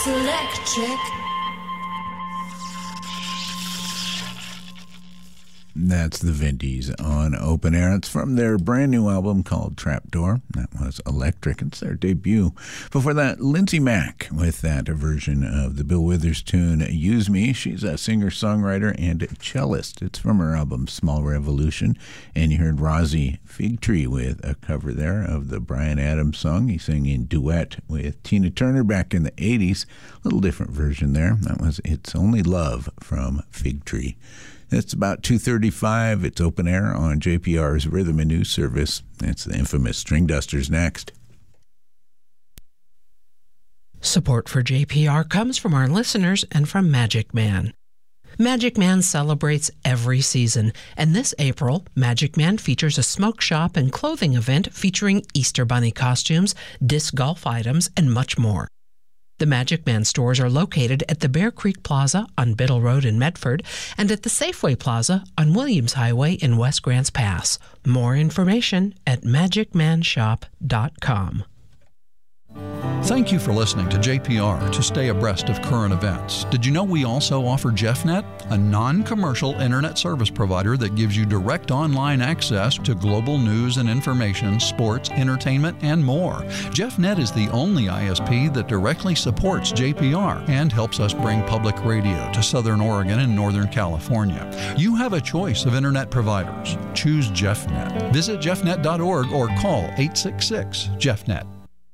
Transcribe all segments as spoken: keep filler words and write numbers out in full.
Electric. That's the Vindies on Open Air. It's from their brand new album called Trapdoor. That was Electric. It's their debut. Before that, Lindsay Mack with that version of the Bill Withers tune, Use Me. She's a singer-songwriter and cellist. It's from her album Small Revolution. And you heard Rosie Figtree with a cover there of the Bryan Adams song. He sang in duet with Tina Turner back in the eighties. A little different version there. That was It's Only Love from Figtree. It's about two thirty-five. It's Open Air on J P R's Rhythm and News Service. It's the infamous String Dusters next. Support for J P R comes from our listeners and from Magic Man. Magic Man celebrates every season, and this April, Magic Man features a smoke shop and clothing event featuring Easter Bunny costumes, disc golf items, and much more. The Magic Man stores are located at the Bear Creek Plaza on Biddle Road in Medford and at the Safeway Plaza on Williams Highway in West Grants Pass. More information at magic man shop dot com. Thank you for listening to J P R to stay abreast of current events. Did you know we also offer JeffNet, a non-commercial internet service provider that gives you direct online access to global news and information, sports, entertainment, and more. JeffNet is the only I S P that directly supports J P R and helps us bring public radio to Southern Oregon and Northern California. You have a choice of internet providers. Choose JeffNet. Visit jeff net dot org or call eight six six, jeff net.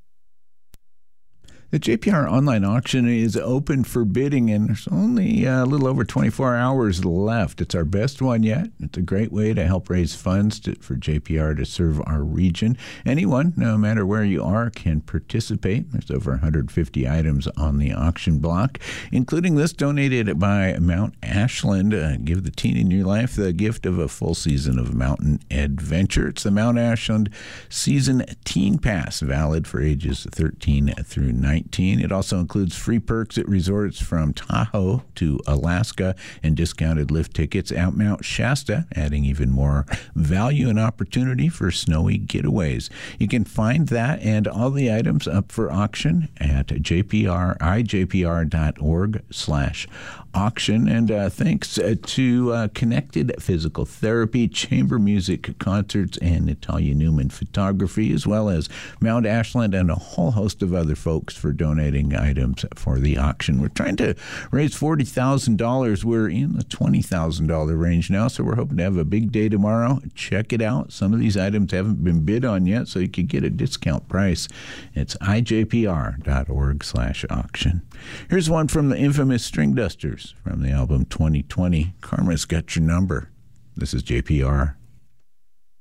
The J P R online auction is open for bidding, and there's only a little over twenty-four hours left. It's our best one yet. It's a great way to help raise funds to, for J P R to serve our region. Anyone, no matter where you are, can participate. There's over one hundred fifty items on the auction block, including this donated by Mount Ashland. Uh, give the teen in your life the gift of a full season of mountain adventure. It's the Mount Ashland Season Teen Pass, valid for ages thirteen through nineteen. It also includes free perks at resorts from Tahoe to Alaska and discounted lift tickets at Mount Shasta, adding even more value and opportunity for snowy getaways. You can find that and all the items up for auction at J P R, I J P R dot org slash auction. And uh, thanks uh, to uh, Connected Physical Therapy, Chamber Music Concerts, and Natalia Newman Photography, as well as Mount Ashland and a whole host of other folks for donating items for the auction. We're trying to raise forty thousand dollars. We're in the twenty thousand dollars range now, so we're hoping to have a big day tomorrow. Check it out. Some of these items haven't been bid on yet, so you could get a discount price. It's I J P R dot org slash auction. Here's one from the infamous String Dusters from the album twenty twenty. Karma's Got Your Number. This is J P R.